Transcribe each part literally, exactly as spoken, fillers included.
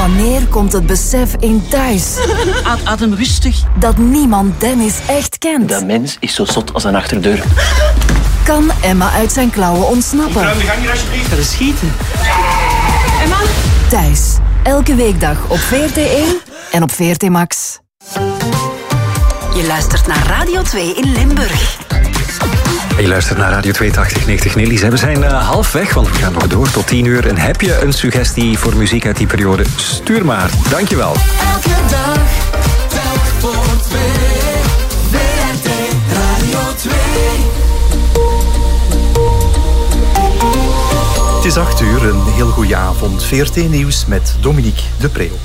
Wanneer komt het besef in thuis? Adem rustig. Dat niemand Dennis echt kent. Dat mens is zo zot als een achterdeur. Kan Emma uit zijn klauwen ontsnappen? Ruim de gang hier alsjeblieft. Ga er schieten. Emma? Thuis. Elke weekdag op V R T één en op V R T Max. Je luistert naar Radio twee in Limburg. Je luistert naar Radio twee tachtig negentig Nelly's. We zijn uh, halfweg, want we gaan nog door tot tien uur. En heb je een suggestie voor muziek uit die periode? Stuur maar. Dankjewel. Elke dag, telk voor twee. V R T Radio twee. Het is acht uur, een heel goede avond. V R T Nieuws met Dominique de Preeuw.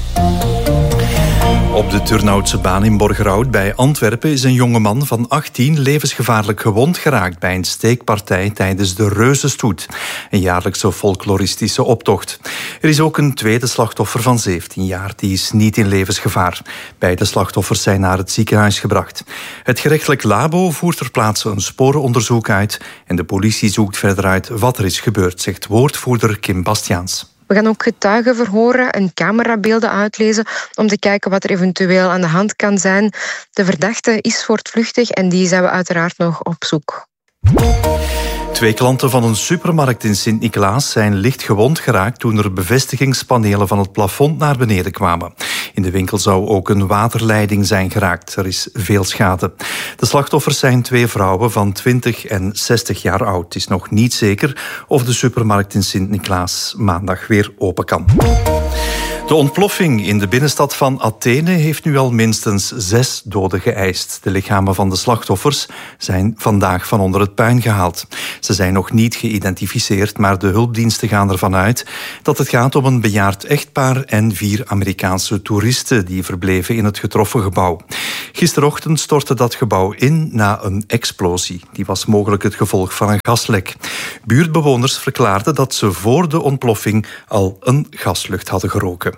Op de Turnhoutse baan in Borgerhout bij Antwerpen is een jongeman van achttien levensgevaarlijk gewond geraakt bij een steekpartij tijdens de Reuzenstoet, een jaarlijkse folkloristische optocht. Er is ook een tweede slachtoffer van zeventien jaar, die is niet in levensgevaar. Beide slachtoffers zijn naar het ziekenhuis gebracht. Het gerechtelijk labo voert ter plaatse een sporenonderzoek uit en de politie zoekt verder uit wat er is gebeurd, zegt woordvoerder Kim Bastiaans. We gaan ook getuigen verhoren en camerabeelden uitlezen om te kijken wat er eventueel aan de hand kan zijn. De verdachte is voortvluchtig en die zijn we uiteraard nog op zoek. Twee klanten van een supermarkt in Sint-Niklaas zijn licht gewond geraakt toen er bevestigingspanelen van het plafond naar beneden kwamen. In de winkel zou ook een waterleiding zijn geraakt. Er is veel schade. De slachtoffers zijn twee vrouwen van twintig en zestig jaar oud. Het is nog niet zeker of de supermarkt in Sint-Niklaas maandag weer open kan. De ontploffing in de binnenstad van Athene heeft nu al minstens zes doden geëist. De lichamen van de slachtoffers zijn vandaag van onder het puin gehaald. Ze zijn nog niet geïdentificeerd, maar de hulpdiensten gaan ervan uit dat het gaat om een bejaard echtpaar en vier Amerikaanse toeristen die verbleven in het getroffen gebouw. Gisterochtend stortte dat gebouw in na een explosie. Die was mogelijk het gevolg van een gaslek. Buurtbewoners verklaarden dat ze voor de ontploffing al een gaslucht hadden geroken.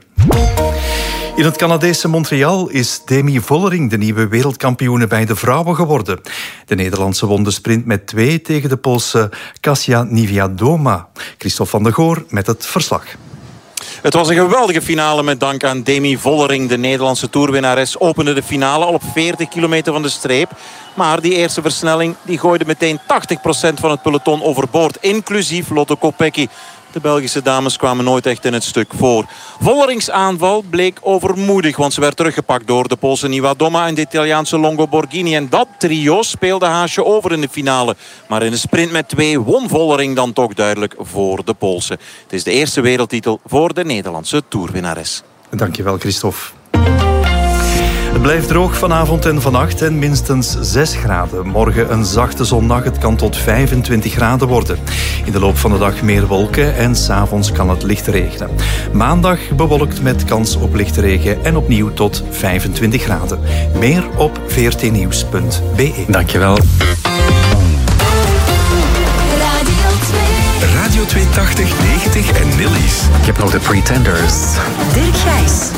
In het Canadese Montreal is Demi Vollering de nieuwe wereldkampioene bij de vrouwen geworden. De Nederlandse won de sprint met twee tegen de Poolse Kasia Niewiadoma. Christophe van der Goor met het verslag. Het was een geweldige finale met dank aan Demi Vollering. De Nederlandse toerwinnares opende de finale al op veertig kilometer van de streep. Maar die eerste versnelling die gooide meteen tachtig procent van het peloton overboord. Inclusief Lotte Kopecky. De Belgische dames kwamen nooit echt in het stuk voor. Vollerings aanval bleek overmoedig, want ze werd teruggepakt door de Poolse Niewiadoma en de Italiaanse Longo Borghini. En dat trio speelde haasje over in de finale. Maar in de sprint met twee won Vollering dan toch duidelijk voor de Poolse. Het is de eerste wereldtitel voor de Nederlandse toerwinnares. Dankjewel, Christophe. Het blijft droog vanavond en vannacht en minstens zes graden. Morgen een zachte zondag, het kan tot vijfentwintig graden worden. In de loop van de dag meer wolken en 's avonds kan het licht regenen. Maandag bewolkt met kans op lichte regen en opnieuw tot vijfentwintig graden. Meer op v r t nieuws punt b e. Dankjewel. Radio twee tachtig negentig en Nelly's. Ik heb nog de Pretenders. Dirk Gijs.